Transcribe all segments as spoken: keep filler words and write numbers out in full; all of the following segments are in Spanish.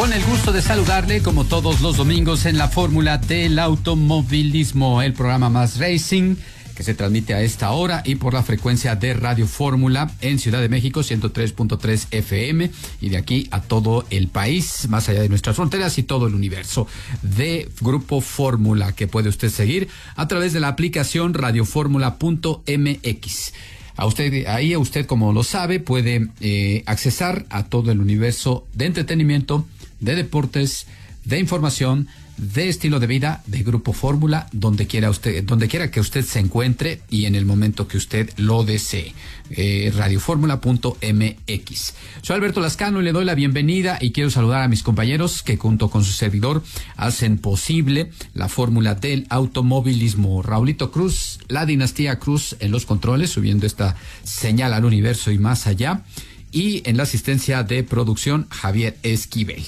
Con el gusto de saludarle como todos los domingos en la Fórmula del Automovilismo, el programa más racing que se transmite a esta hora y por la frecuencia de Radio Fórmula en Ciudad de México ciento tres punto tres F M y de aquí a todo el país, más allá de nuestras fronteras y todo el universo de Grupo Fórmula, que puede usted seguir a través de la aplicación radio fórmula punto m x. A usted, ahí a usted, como lo sabe, puede eh, accesar a todo el universo de entretenimiento, de deportes, de información, de estilo de vida de Grupo Fórmula, donde quiera usted, donde quiera que usted se encuentre y en el momento que usted lo desee. Eh, radio fórmula punto m x. Soy Alberto Lascano y le doy la bienvenida y quiero saludar a mis compañeros que junto con su servidor hacen posible la Fórmula del Automovilismo. Raulito Cruz, la dinastía Cruz en los controles, subiendo esta señal al universo y más allá. Y en la asistencia de producción, Javier Esquivel.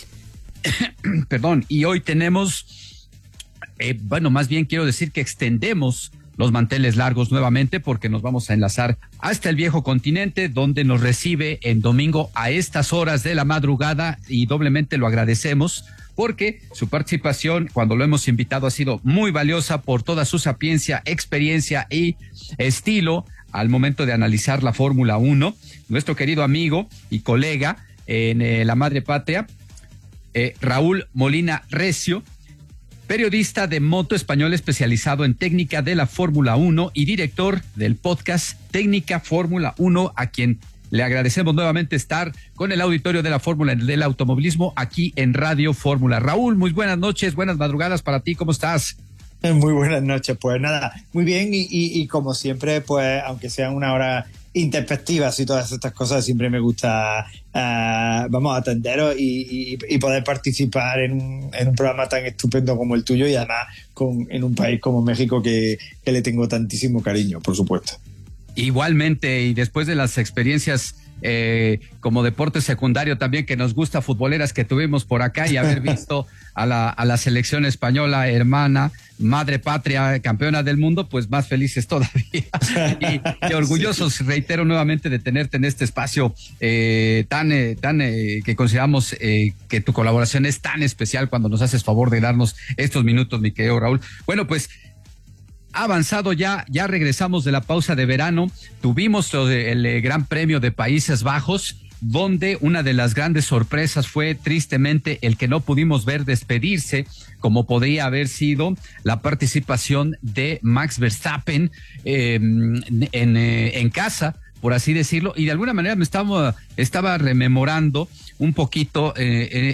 Perdón, y hoy tenemos, eh, bueno, más bien quiero decir que extendemos los manteles largos nuevamente porque nos vamos a enlazar hasta el viejo continente, donde nos recibe en domingo a estas horas de la madrugada y doblemente lo agradecemos porque su participación cuando lo hemos invitado ha sido muy valiosa por toda su sapiencia, experiencia y estilo al momento de analizar la Fórmula uno. Nuestro querido amigo y colega en eh, la madre patria, Eh, Raúl Molina Recio, periodista de moto español especializado en técnica de la Fórmula uno y director del podcast Técnica Fórmula uno, a quien le agradecemos nuevamente estar con el auditorio de la Fórmula del Automovilismo aquí en Radio Fórmula. Raúl, muy buenas noches, buenas madrugadas para ti, ¿cómo estás? Muy buenas noches, pues nada, muy bien y, y, y como siempre, pues aunque sean una hora introspectivas y todas estas cosas, siempre me gusta, uh, vamos, atenderos y, y, y poder participar en un, en un programa tan estupendo como el tuyo y además con, en un país como México que, que le tengo tantísimo cariño, por supuesto. Igualmente, y después de las experiencias eh, como deporte secundario también que nos gusta, futboleras que tuvimos por acá y haber visto a la, a la selección española, hermana, madre patria, campeona del mundo, pues más felices todavía y, y orgullosos, sí. Reitero nuevamente de tenerte en este espacio eh, tan, eh, tan eh, que consideramos eh, que tu colaboración es tan especial cuando nos haces favor de darnos estos minutos, mi querido Raúl. Bueno, pues avanzado ya, ya regresamos de la pausa de verano, tuvimos el, el Gran Premio de Países Bajos, donde una de las grandes sorpresas fue tristemente el que no pudimos ver despedirse, como podría haber sido la participación de Max Verstappen eh, en, eh, en casa, por así decirlo, y de alguna manera me estaba, estaba rememorando un poquito eh,